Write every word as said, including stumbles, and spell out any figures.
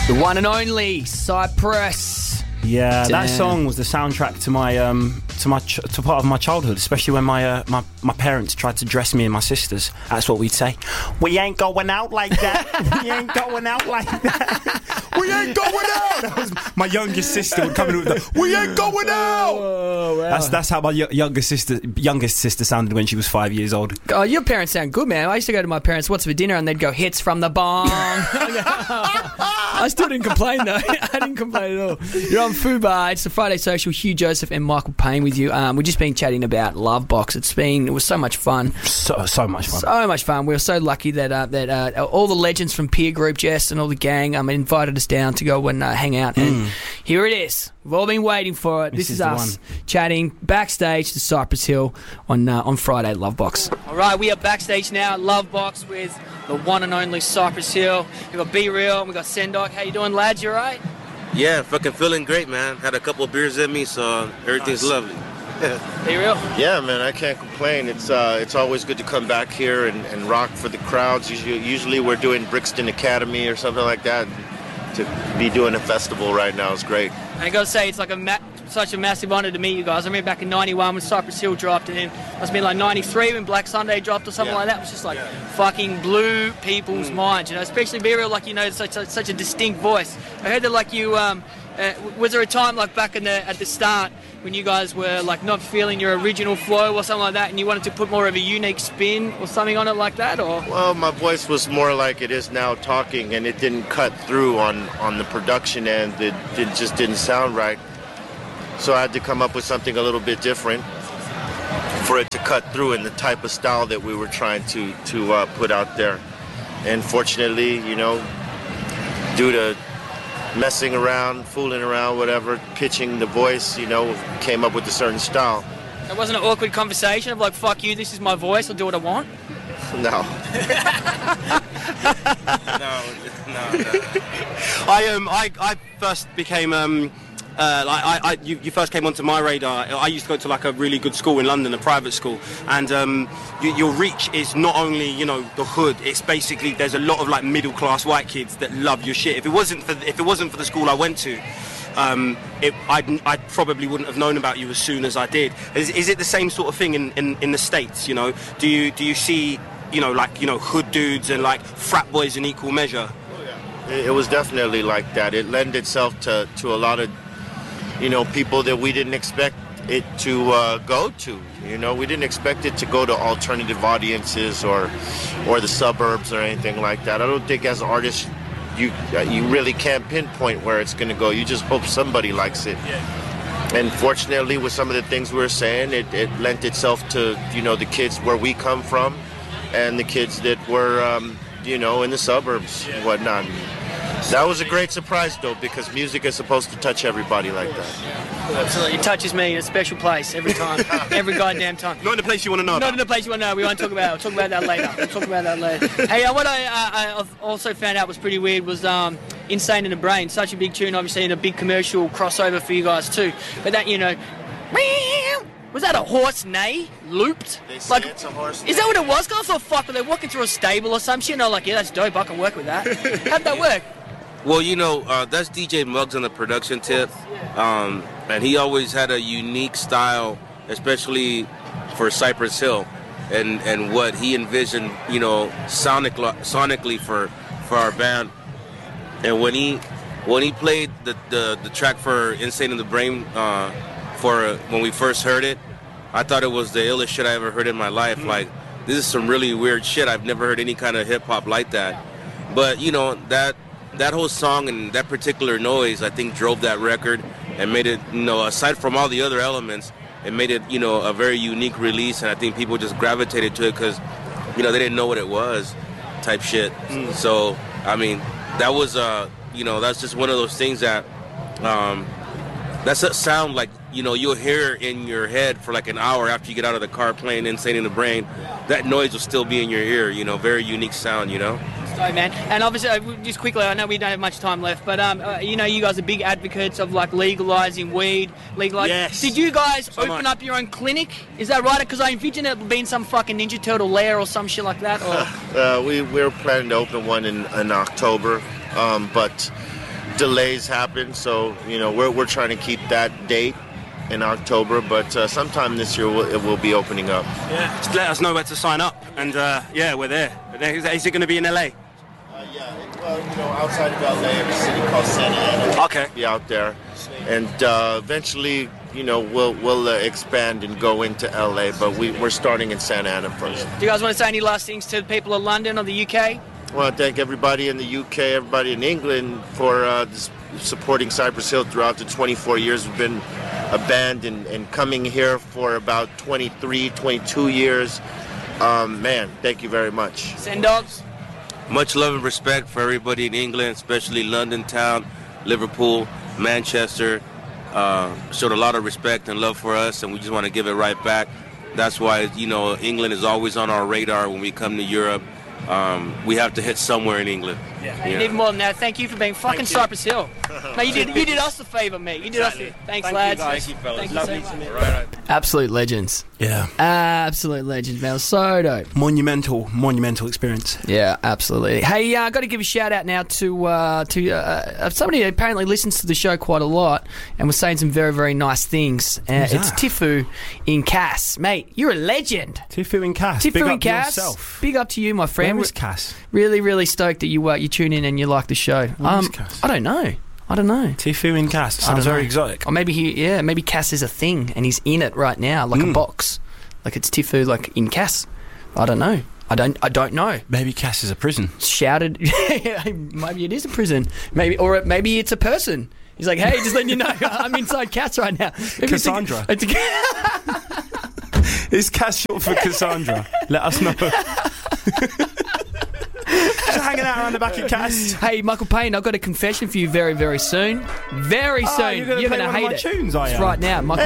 The one and only Cypress. Yeah, Damn. that song was the soundtrack to my um to my ch- to part of my childhood, especially when my uh, my my parents tried to dress me and my sisters. That's what we'd say. We ain't going out like that. We ain't going out like that. We ain't going out. That was my youngest sister would come in with the, we ain't going out. Oh, wow. That's that's how my y- youngest sister youngest sister sounded when she was five years old. Oh, your parents sound good, man. I used to go to my parents' what's for dinner and they'd go hits from the bong. I still didn't complain though. I didn't complain at all. You're on Fubar. It's the Friday Social. Hugh Joseph and Michael Payne with you. Um, we've just been chatting about Love Box. It's been it was so much fun. So so much fun. So much fun. We were so lucky that uh, that uh, all the legends from Peer Group, Jess and all the gang, um, invited us down to go and uh, hang out. And Mm. here it is. We've all been waiting for it. This, This is, is the us one. chatting backstage to Cypress Hill on uh, on Friday at Love Box. All right, we are backstage now at Love Box with the one and only Cypress Hill. We've got Be Real and we've got Sendok. How you doing, lads? You all right? Yeah, fucking feeling great, man. Had a couple of beers in me, so everything's Nice. lovely. Be Real? Yeah, man, I can't complain. It's uh, it's always good to come back here and, and rock for the crowds. Usually, usually we're doing Brixton Academy or something like that. To be doing a festival right now is great. I gotta say, it's like a ma- such a massive honour to meet you guys. I remember back in ninety-one when Cypress Hill dropped, and then must have been like ninety-three when Black Sunday dropped or something Yeah. like that. It was just like fucking blew people's Mm. minds, you know. Especially Be Real, like you know, such a, such a distinct voice. I heard that like you, um, uh, was there a time like back in the at the start when you guys were like not feeling your original flow or something like that, and you wanted to put more of a unique spin or something on it like that, or? Well, my voice was more like it is now talking, and it didn't cut through on, on the production end. It, it just didn't sound right. So I had to come up with something a little bit different for it to cut through in the type of style that we were trying to, to uh, put out there. And fortunately, you know, due to messing around, fooling around, whatever, pitching the voice, you know, came up with a certain style. It wasn't an awkward conversation of like, fuck you, this is my voice, I'll do what I want? No. no, no, no. I um, I, I first became um, uh, like I, I you, you first came onto my radar. I used to go to like a really good school in London, a private school, and um, you, your reach is not only you know the hood. It's basically there's a lot of like middle class white kids that love your shit. If it wasn't for if it wasn't for the school I went to. Um, it, I'd, I probably wouldn't have known about you as soon as I did. Is, is it the same sort of thing in, in, in the States? You know, do you do you see, you know, like you know, hood dudes and like frat boys in equal measure? It, it was definitely like that. It lent itself to, to a lot of, you know, people that we didn't expect it to uh, go to. You know, we didn't expect it to go to alternative audiences or or the suburbs or anything like that. I don't think as artists. You uh, you really can't pinpoint where it's going to go. You just hope somebody likes it. Yeah. And fortunately, with some of the things we were saying, it, it lent itself to, you know, the kids where we come from and the kids that were, um, you know, in the suburbs and whatnot. That was a great surprise, though, because music is supposed to touch everybody like that. Absolutely. It touches me in a special place every time. Every goddamn time. Not in the place you want to know Not about. in the place you want to know. We won't talk about it. We'll talk about that later. We'll talk about that later. Hey, uh, what I, uh, I also found out was pretty weird was um, Insane in the Brain. Such a big tune, obviously, and a big commercial crossover for you guys, too. But that, you know... Was that a horse neigh? Looped? They say like, it's a horse Is that what it was? Cause I thought, fuck, were they walking through a stable or some shit? And I was like, yeah, that's dope. I can work with that. How'd that work? Well, you know, uh, that's D J Muggs on the production tip, um, and he always had a unique style, especially for Cypress Hill, and, and what he envisioned, you know, sonic, sonically for for our band. And when he when he played the the, the track for Insane in the Brain uh, for uh, when we first heard it, I thought it was the illest shit I ever heard in my life. Mm-hmm. Like, this is some really weird shit. I've never heard any kind of hip hop like that. But you know that. That whole song and that particular noise, I think, drove that record and made it, you know, aside from all the other elements, it made it, you know, a very unique release. And I think people just gravitated to it because, you know, they didn't know what it was type shit. Mm. So, I mean, that was, uh, you know, that's just one of those things that, um, that's a sound like, you know, you'll hear in your head for like an hour after you get out of the car playing Insane in the Brain. That noise will still be in your ear, you know, very unique sound, you know. So, man, and obviously, uh, just quickly, I know we don't have much time left, but um, uh, you know, you guys are big advocates of like legalizing weed. Legalizing. Yes. Did you guys So open much. up your own clinic? Is that right? Because I envision it being some fucking Ninja Turtle lair or some shit like that. Or Uh, we we're planning to open one in, in October, um, but delays happen. So you know we're we're trying to keep that date in October, but uh, sometime this year we'll, it will be opening up. Yeah, just let us know where to sign up, and uh, yeah, we're there. Is it going to be in L A? Uh, yeah, well, you know, outside of L A, in a city called Santa Ana. Okay. Be out there, and uh, eventually, you know, we'll we'll uh, expand and go into L A. But we we're starting in Santa Ana first. Do you guys want to say any last things to the people of London or the U K? I want to thank everybody in the U K, everybody in England for uh, this, supporting Cypress Hill throughout the twenty-four years we've been a band, and, and coming here for about twenty-three, twenty-two years. Um, man, thank you very much. Send dogs. Much love and respect for everybody in England, especially London town, Liverpool, Manchester. Uh, showed a lot of respect and love for us, and we just want to give it right back. That's why, you know, England is always on our radar when we come to Europe. Um, we have to hit somewhere in England. Yeah. And even more than that, thank you for being fucking Cypress Hill. No, you did you did us a favour, mate. You did exactly. us a Thanks, thank lads. You guys. Thank you, fellas. Thank Lovely you so to meet you. Right, right. Absolute legends. Yeah. Absolute legends, man. So dope. Monumental, monumental experience. Yeah, absolutely. Hey, I uh, got to give a shout out now to uh, to uh, somebody who apparently listens to the show quite a lot and was saying some very, very nice things. Uh, it's Tifu in Cass. Mate, you're a legend. Tifu in Cass. Tifu Big in up Cass. yourself. Big up to you, my friend. Where is Cass? Really, really stoked that you uh, you tune in and you like the show. Where um, is Cass? I don't know. I don't know. Tifu in Cass. Sounds very exotic. Or maybe he, yeah, maybe Cass is a thing and he's in it right now, like Mm. a box, like it's Tifu, like in Cass. I don't know. I don't. I don't know. Maybe Cass is a prison. Shouted. Maybe it is a prison. Maybe, or it, maybe it's a person. He's like, hey, just letting you know, I'm inside Cass right now. Maybe Cassandra. It's a, it's a, Is Cass short for Cassandra? Let us know. Just hanging out around the back of Cass. Hey, Michael Payne, I've got a confession for you very, very soon. Very Oh, soon. you're gonna You're play gonna one of hate my it. tunes, are It's you? right now. Michael